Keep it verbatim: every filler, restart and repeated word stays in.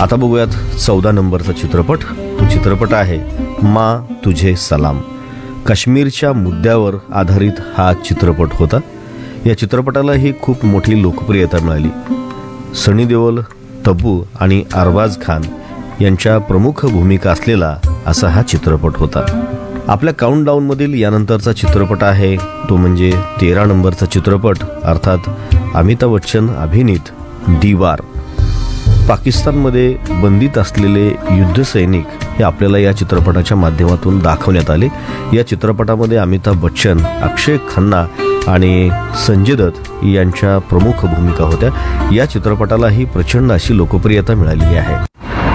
आता बघूयात चौदा नंबरचा चित्रपट. तो चित्रपट आहे माँ तुझे सलाम. काश्मीरच्या मुद्द्यावर आधारित हा चित्रपट होता. या चित्रपटालाही खूप मोठी लोकप्रियता मिळाली. सनी देओल, तब्बू आणि अरबाज खान यांच्या प्रमुख भूमिका असलेला असा हा चित्रपट होता. आपल्या काउंटडाऊनमधील यानंतरचा चित्रपट आहे तो म्हणजे तेरा नंबरचा चित्रपट, अर्थात अमिताभ बच्चन अभिनीत दीवार. पाकिस्तानमध्ये बंदीत असलेले युद्धसैनिक हे आपल्याला या चित्रपटाच्या माध्यमातून दाखवण्यात आले. या चित्रपटामध्ये अमिताभ बच्चन, अक्षय खन्ना आणि संजय दत्त यांच्या प्रमुख भूमिका होत्या. या चित्रपटालाही प्रचंड अशी लोकप्रियता मिळालेली आहे.